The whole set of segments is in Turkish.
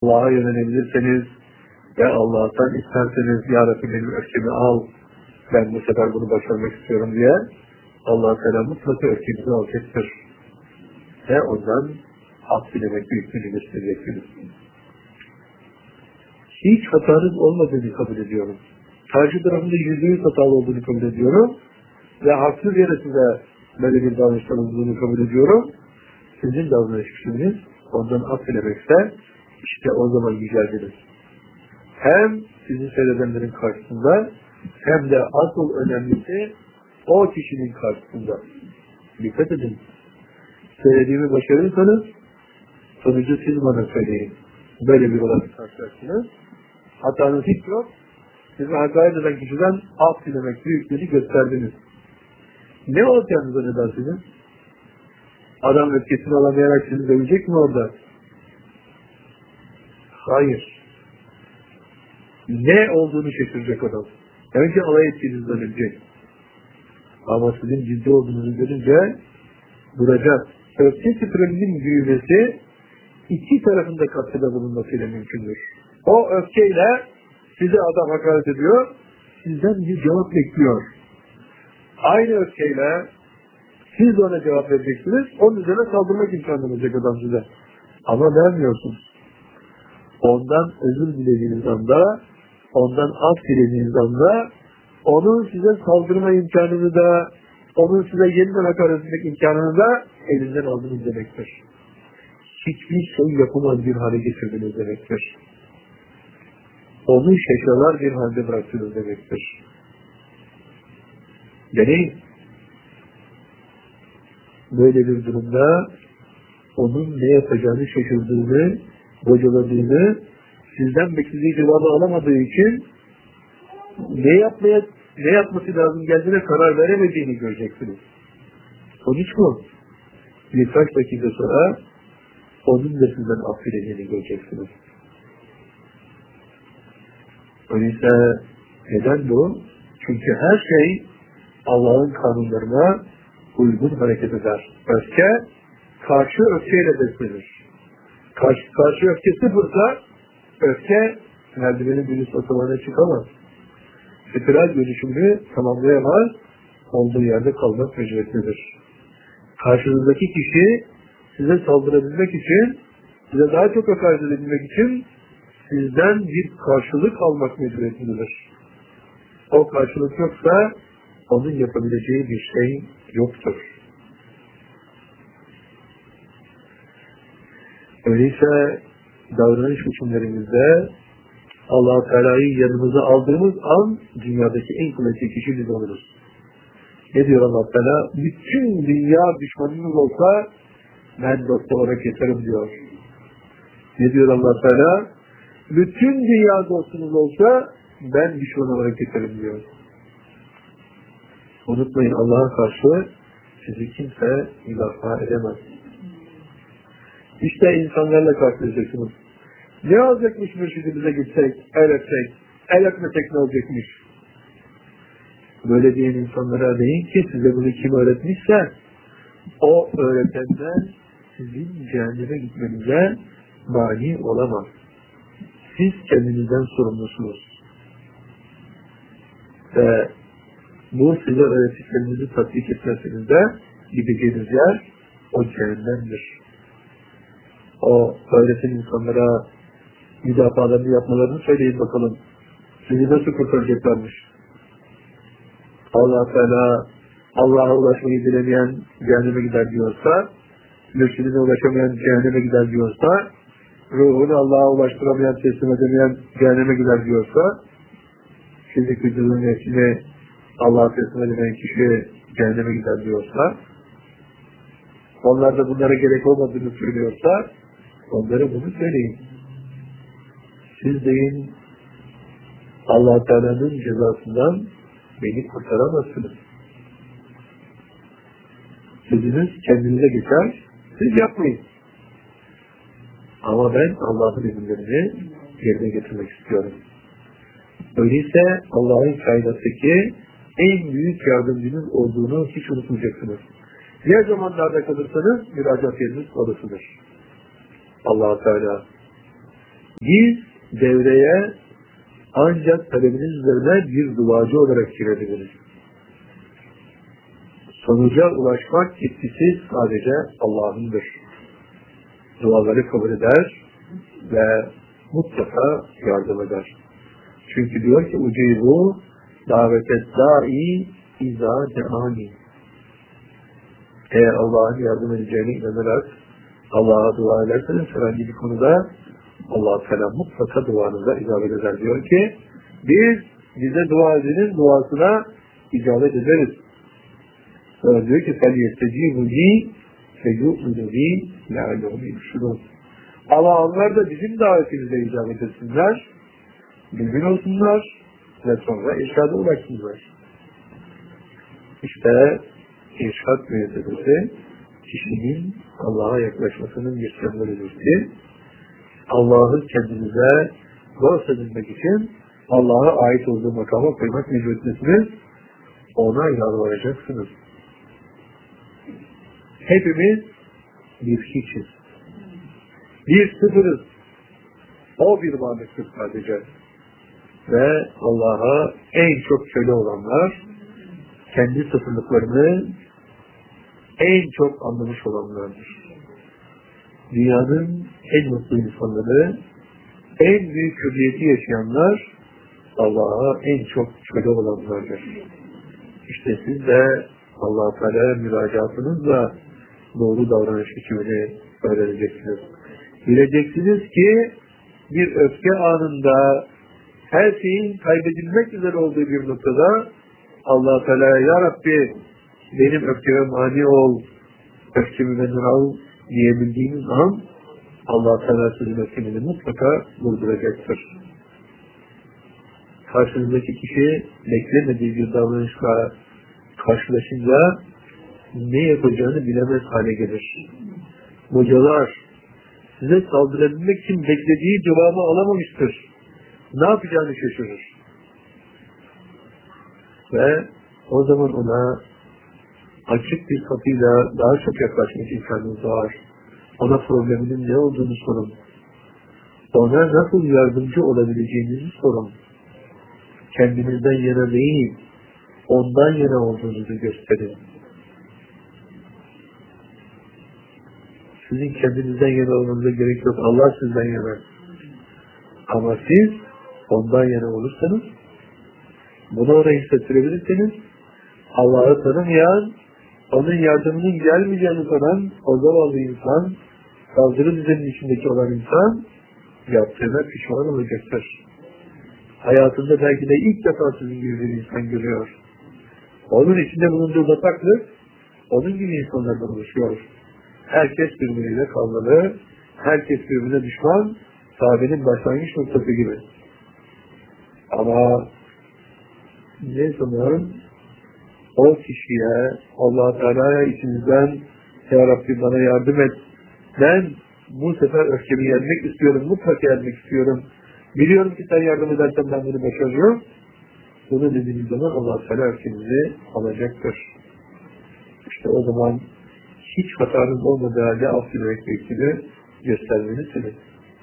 Allah'a yönelebilirseniz ve Allah'tan isterseniz ya Rabbi benim öfkemi al, ben bu sefer bunu başarmak istiyorum diye Allah-u Teala mutlaka öfkenizi alacaktır. Ve ondan hak dilemek büyüklüğünü göstereceksiniz. Hiç hatanız olmadığını kabul ediyorum. Karşı tarafında %100 hatalı olduğunu kabul ediyorum. Ve haksız yere size böyle bir davranışta olduğunu kabul ediyorum. Sizin davranış biçiminiz ondan af dilemekse işte o zaman yüceldiniz. Hem sizi seyredenlerin karşısında hem de asıl önemlisi o kişinin karşısında. Dikkat edin. Söylediğimi başarırsanız sonucu siz bana söyleyin. Böyle bir olayla karşılaştınız. Hatanız hiç yok. Sizi hakaret eden kişiden af dilemek büyüklüğünü gösterdiniz. Ne olacağınız acaba sizin? Adam öfkesini alamayarak sizi dövecek mi orada? Hayır. Ne olduğunu şaşıracak adam. Önce alay ettiğinizden önce. Ama sizin ciddi olduğunuzu görünce duracak. Öfke titreminin büyümesi iki tarafında katkıda bulunmasıyla mümkündür. O öfkeyle size adam hakaret ediyor, sizden bir cevap bekliyor. Aynı öfkeyle siz de ona cevap vereceksiniz, onun üzerine saldırmak imkanı olacak adam size. Ama vermiyorsunuz. Ondan özür dilediğiniz anda, ondan af dilediğiniz anda, onun size saldırma imkanını da, onun size yeniden hakaret etmek imkanını da elinden aldınız demektir. Hiçbir şey yapamaz bir hale getirdiniz demektir. Onu şaşalar bir halde bıraktınız demektir. Yani böyle bir durumda onun ne yapacağını şaşırdığını, bocaladığını, sizden beklediği cevabı alamadığı için ne yapması lazım geldiğine karar veremediğini göreceksiniz. Sonuç bu. Birkaç dakika sonra onun da sizden affedeceğini göreceksiniz. Öyleyse neden bu? Çünkü her şey Allah'ın kanunlarına uygun hareket eder. Öfke, karşı öfkeyle beslenir. Karşı öfke sıfırsa, öfke merdivenin bir üst basamağına çıkamaz. Spiral dönüşümünü tamamlayamaz, olduğu yerde kalmak mecburiyetindedir. Karşınızdaki kişi size saldırabilmek için, size daha çok hakaret edebilmek için sizden bir karşılık almak mecburiyetindedir. O karşılık yoksa onun yapabileceği bir şey yoktur. Öyleyse davranış biçimlerimizde Allah-u Teala'yı yanımıza aldığımız an dünyadaki en kuvvetli kişi biz oluruz. Ne diyor Allah-u Teala? Bütün dünya düşmanınız olsa ben dost olarak yeterim diyor. Ne diyor Allah-u Teala? Bütün dünya dostunuz olsa ben düşman olarak yeterim diyor. Unutmayın, Allah'a karşı sizi kimse müdafaa edemez. İşte insanlarla karşılaşacaksınız. Ne olacakmış mürşidimize gitsek, el öpsek, el öpmesek ne olacakmış? Böyle diyen insanlara deyin ki size bunu kim öğretmişse o öğretenler sizin cehenneme gitmenize mani olamaz. Siz kendinizden sorumlusunuz. Ve bu size öğrettiklerinizi tatbik etmesiniz de gideceğiniz yer o cehennemdir. O öğreten insanlara müdafalarını yapmalarını söyleyin bakalım. Sizi nasıl kurtaracaklarmış? Allah-u Teala Allah'a ulaşmayı dilemeyen cehenneme gider diyorsa, mürşidine ulaşamayan cehenneme gider diyorsa, ruhunu Allah'a ulaştıramayan, teslim edemeyen cehenneme gider diyorsa, fizik vücudun nefsini Allah'a teslim edemeyen kişi cehenneme gider diyorsa, onlar da bunlara gerek olmadığını söylüyorsa, onlara bunu söyleyin. Siz deyin, Allah-u Teala'nın cezasından beni kurtaramazsınız. Sözünüz kendinize geçer, siz yapmayın. Ama ben Allah'ın emirlerini yerine getirmek istiyorum. Öyleyse Allah'ın kainattaki en büyük yardımcınız olduğunu hiç unutmayacaksınız. Diğer zamanlarda kalırsanız müracaat yeriniz orasıdır. Allah-u Teala Biz devreye ancak talebiniz üzerine bir duacı olarak girebiliriz. Sonuca ulaşmak yetkisi sadece Allah'ındır. Duaları kabul eder ve mutlaka yardım eder. Çünkü diyor ki ucibu davetet da'i izâ de'ani. Eğer Allah'ın yardım edeceğine inanarak Allah'a dua ederseniz herhangi bir konuda Allah-u Teala mutlaka duanıza icabet eder. Diyor ki biz bize dua edenin duasına icabet ederiz. Sonra diyor ki فَلْيَسْتَجِيبُ لِي فَيُؤْمِنُ لِي لَعَلَّهُمْ يُرْشُدُونَ. Ama onlar da bizim davetimize icabet etsinler, mümin olsunlar ve sonra irşada ulaşsınlar. İşte irşad müessesesi kişinin Allah'a yaklaşmasının bir sembolüdür. Allah'ı kendinize bahsedilmek için Allah'a ait olduğu makama koymak mecburiyetiniz, ona yalvaracaksınız. Hepimiz bir hiçiz. Bir sıfırız. O bir varlıktır sadece. Ve Allah'a en çok köle olanlar, kendi sıfırlıklarını en çok anlamış olanlardır. Dünyanın en mutlu insanları, en büyük hürriyeti yaşayanlar, Allah'a en çok köle olanlardır. İşte siz de Allah-u Teala müracaatınızla doğru davranış biçimini öğreneceksiniz. Bileceksiniz ki bir öfke anında her şeyin kaybedilmek üzere olduğu bir noktada Allah-u Teala ya Rabbi benim öfkeme mani ol, öfkemi benden al diyebildiğiniz an Allah-u Teala sizin öfkenizi mutlaka durduracaktır. Karşınızdaki kişi beklemediği bir davranışla karşılaşınca ne yapacağını bilemez hale gelir. Hocalar size saldırabilmek için beklediği cevabı alamamıştır. Ne yapacağını şaşırır. Ve o zaman ona açık bir kapıyla daha çok yaklaşmak imkanınız var. Ona probleminin ne olduğunu sorun. Ona nasıl yardımcı olabileceğinizi sorun. Kendinizden yana değil, ondan yana olduğunuzu gösterin. Sizin kendinizden yana olmanıza gerek yok. Allah sizden yana. Ama siz ondan yana olursanız, bunu ona hissettirebilirseniz, Allah'ı tanımayan, onun yardımının gelmeyeceğini sanan o zavallı insan, saldırı düzeninin içindeki olan insan, yaptığına pişman olacaktır. Hayatında belki de ilk defa sizin gibi bir insan görüyor. Onun içinde bulunduğu bataklık, onun gibi insanlardan oluşuyor. Herkes birbiriyle kavgalı, herkes birbirine düşman, sahabenin başlangıç noktası gibi. Ama ne zaman o kişiye Allah Teala'ya içinizden ya Rabbi bana yardım et, ben bu sefer öfkemi yenmek istiyorum, mutlaka yenmek istiyorum, biliyorum ki sen yardım edersen ben bunu başarıyorum, bunu dediğiniz zaman Allah Teala öfkenizi alacaktır. İşte o zaman hiç hatanız olmadığı halde affetmek gerektiğini göstermelisiniz.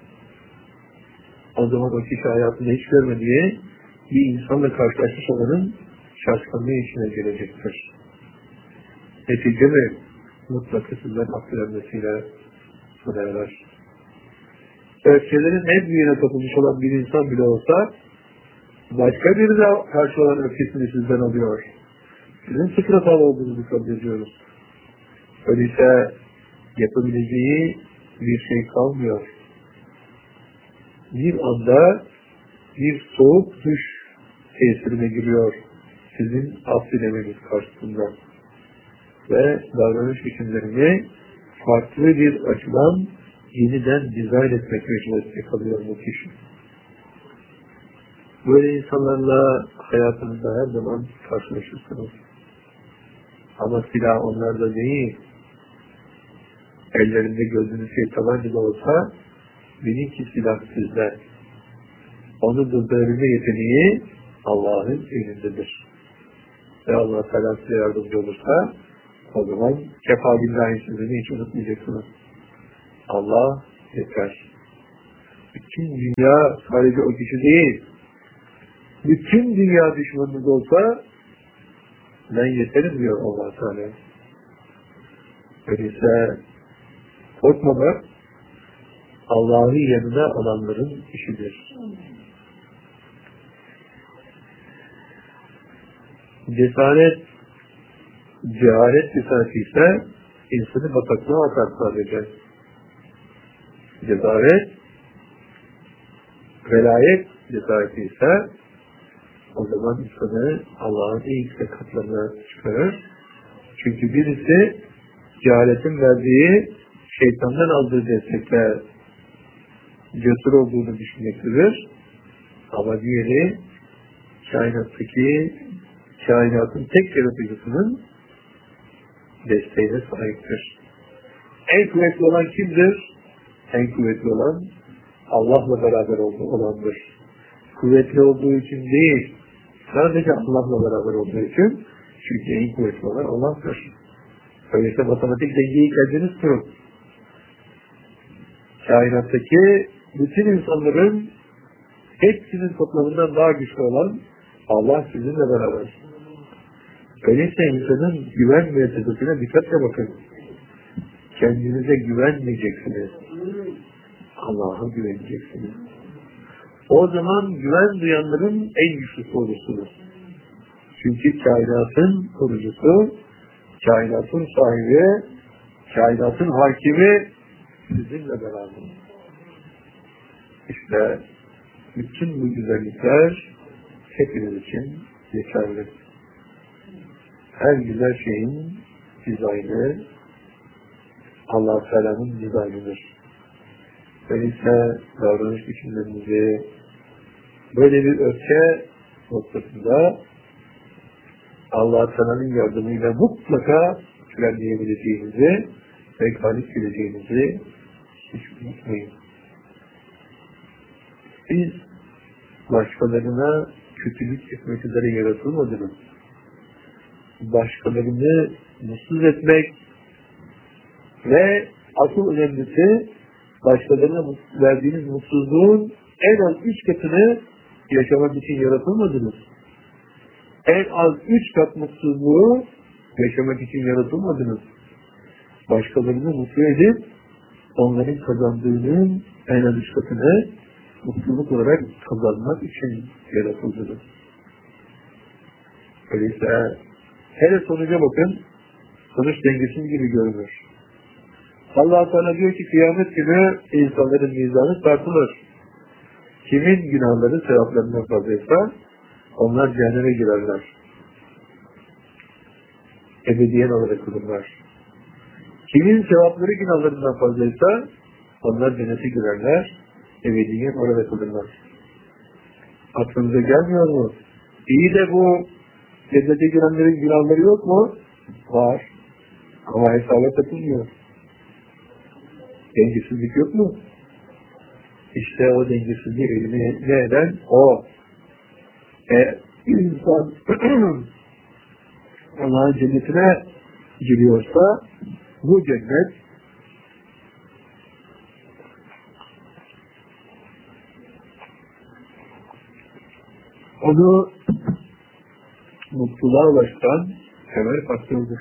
O zaman o kişi hayatında hiç görmediği bir insanla karşılaşmış olanın şaşkınlığı içine gelecektir. Netice mi? Mutlaka sizden affedilmesiyle sona erer. Öfkelerin en büyüğüne kapılmış olan bir insan bile olsa başka birine karşı olan öfkesini sizden alıyor. Sizin sıfır hatalı olduğunuzu kabul ediyoruz. Öyleyse yapabileceği bir şey kalmıyor. Bir anda bir soğuk duş tesirine giriyor sizin affedemeniz karşısında. Ve davranış biçimlerini farklı bir açıdan yeniden dizayn etmek mecburiyeti kalıyor bu kişi. Böyle insanlarla hayatınızda her zaman karşılaşırsınız. Ama silah onlarda değil. Ellerinde gördüğünüz şey tabanca da olsa bilin ki silah sizde. Onu durdurabilme yeteneği Allah'ın elindedir. Ve Allah Teala size yardımcı olursa o zaman kefa billahi sözünü hiç unutmayacaksınız. Allah yeter. bütün dünya sadece o kişi değil. Bütün dünya düşmanınız olsa ben yeterim diyor Allah Teala. Öyleyse korkmamak Allah'ı yanına alanların işidir. Cehalet cesareti ise insanı bataklığa atar sadece. Velayet cesareti ise o zaman insanı Allah'ın en yüksek katlarına çıkarır. Çünkü birisi cehaletin verdiği, şeytandan aldığı destekle cesur olduğunu düşünmektedir. Ama diğeri kainatın tek yaratıcısının desteğine sahiptir. En kuvvetli olan kimdir? En kuvvetli olan Allah'la beraber olandır. Kuvvetli olduğu için değil, sadece Allah'la beraber olduğu için, çünkü en kuvvetli olan Allah'tır. Öyleyse matematik dengeyi kendiniz kurun. Kainattaki bütün insanların hepsinin toplamından daha güçlü olan Allah sizinle beraber. Öyleyse insanın güven müessesesine dikkatle bakın. Kendinize güvenmeyeceksiniz. Allah'a güveneceksiniz. O zaman güven duyanların en güçlüsü olursunuz. Çünkü kainatın kurucusu, kainatın sahibi, kainatın hakimi sizinle beraber. İşte bütün bu güzellikler hepiniz için geçerli. Her güzel şeyin dizaynı Allah-u Teala'nın dizaynıdır. Öyleyse davranış biçimlerimizi böyle bir öfke noktasında Allah-u Teala'nın yardımıyla mutlaka frenleyebileceğinizi ve galip geleceğinizi hiç unutmayın. Biz başkalarına kötülük etmek üzere yaratılmadınız. Başkalarını mutsuz etmek ve asıl önemlisi başkalarına verdiğiniz mutsuzluğun en az 3 katını yaşamak için yaratılmadınız. En az 3 kat mutsuzluğu yaşamak için yaratılmadınız. Başkalarını mutlu edip onların kazandığının en az 3 katını mutluluk olarak kazanmak için yaratıldınız. Öyleyse hele sonuca bakın, sonuç dengesiz gibi görünür. Allah-u Teala diyor ki kıyamet günü insanların mizanı tartılır. Kimin günahları sevaplarından fazlaysa onlar cehenneme girerler. Ebediyen olarak kılırlar. Kimin sevapları günahlarından fazlaysa onlar cennete girerler. Ebediyen orada kılırlar. Aklınıza gelmiyor mu? İyi de bu cennete girenlerin günahları yok mu? Var. Ama hesaba katılmıyor. Dengesizlik yok mu? İşte o dengesizliği eline eden o. İnsan Allah'ın cennetine giriyorsa bu cennet onu mutluluğa ulaştıran temel faktördür.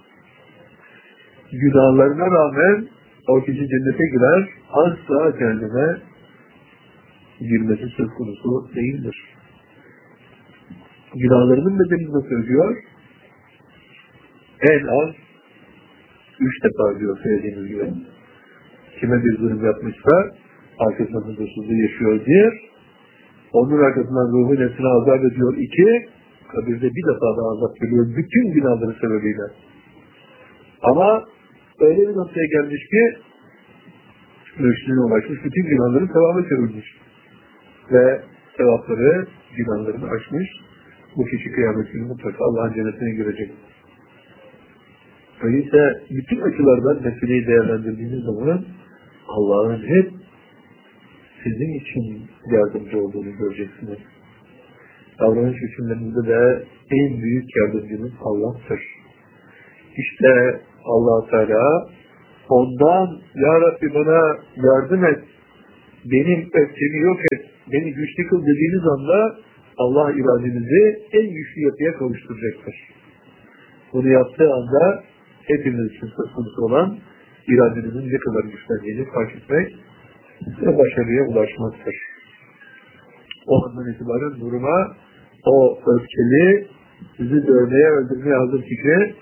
Günahlarına rağmen o kişi cennete girer, asla cehenneme girmesi söz konusu değildir. Günahlarının bedelini nasıl ödüyor? En az 3 defa diyor söylediğimiz gibi. Kime bir zulüm yapmışsa arkasından huzursuzluğu yaşıyor 1, onun arkasından ruhu nefsine azap ediyor 2, kabirde bir defa daha azap görüyor bütün günahları sebebiyle. Ama öyle bir noktaya gelmiş ki mürşidine ulaşmış, bütün günahları sevaba çevirmiş. Ve sevapları günahlarını aşmış. Bu kişi kıyamet günü mutlaka Allah'ın cennetine girecek. Öyleyse bütün açılardan meseleyi değerlendirdiğiniz zaman Allah'ın hep sizin için yardımcı olduğunu göreceksiniz. Davranış biçimlerimizde de en büyük yardımcımız Allah'tır. İşte Allah-u Teala ondan Ya Rabbi bana yardım et benim öfkemi yok et, beni güçlü kıl dediğiniz anda Allah iradenizi en güçlü yapıya kavuşturacaktır. Bunu yaptığı anda hepimiz için söz konusu olan iradenizin ne kadar güçlendiğini fark etmek ve başarıya ulaşmaktır. O andan itibaren duruma o öfkeli, sizi dövmeye, öldürmeye hazır fikri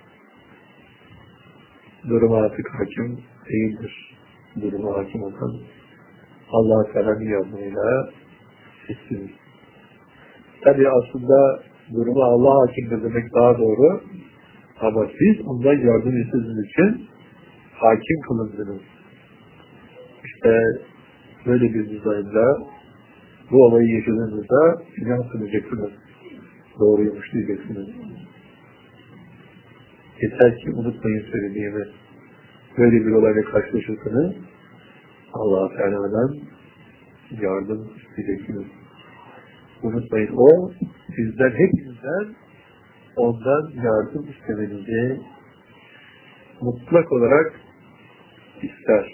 duruma artık hakim değildir. Duruma hakim olan Allah-u Teala'nın yardımıyla sizsiniz. Tabi aslında duruma Allah hakimdir demek daha doğru. Ama siz ondan yardım istediğiniz için hakim kılındınız. İşte böyle bir düzeyde bu olayı yaşadığınızda filan kılacaksınız. Doğruymuş diyeceksiniz. Yeter ki unutmayın söylediğimi. Böyle bir olayla karşılaşırsanız Allah-u Teala'dan yardım isteyeceksiniz. Unutmayın, o sizden, hepinizden ondan yardım istemenizi mutlak olarak ister.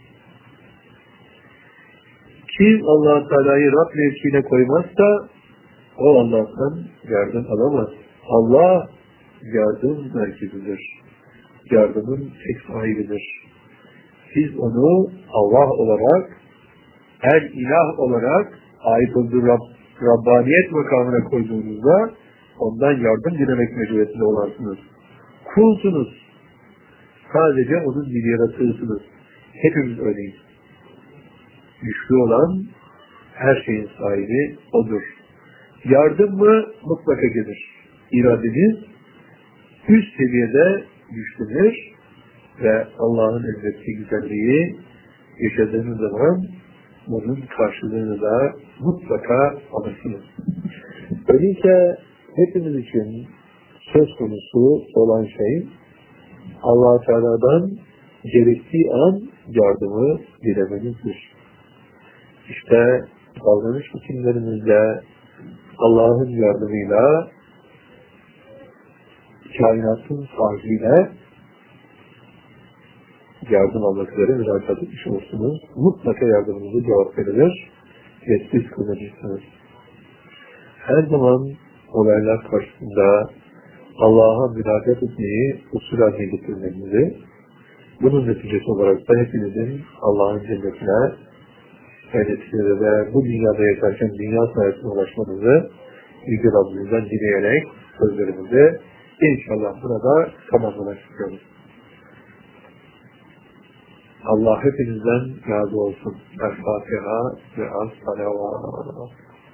Kim Allah-u Teala'yı Rab mevkiine koymazsa o Allah'tan yardım alamaz. Allah yardım merkezidir. Yardımın tek sahibidir. Siz onu Allah olarak, el ilah olarak ait olduğu Rabbaniyet makamına koyduğunuzda ondan yardım dilemek mecburiyetinde olarsınız. Kulsunuz. Sadece onun bir yaratığısınız. Hepimiz öyleyiz. Güçlü olan her şeyin sahibi odur. Yardım mı? Mutlaka gelir. İradeniz üst seviyede güçlenir ve Allah'ın emrettiği güzelliği yaşadığınız zaman bunun karşılığını da mutlaka alırsınız. Öyleyse hepimiz için söz konusu olan şey Allah-u Teala'dan gerektiği an yardımı dilememizdir. İşte davranış biçimlerimizde Allah'ın yardımıyla kainatın sahibiyle yardım almak üzere müracaat etmiş olursunuz. Mutlaka yardımınıza cevap verilir ve siz kazanırsınız. Her zaman olaylar karşısında Allah'a müracaat etmeyi usul haline getirmenizi, bunun neticesi olarak da hepinizin Allah'ın cennetine neticede ve bu dünyada yaşarken dünya sayesinde ulaşmanızı Yüce Rabbimizden dileyerek sözlerimizi inşallah burada tamamlamak istiyoruz. Allah hepinizden razı olsun. El-Fatiha ve El-Salavat.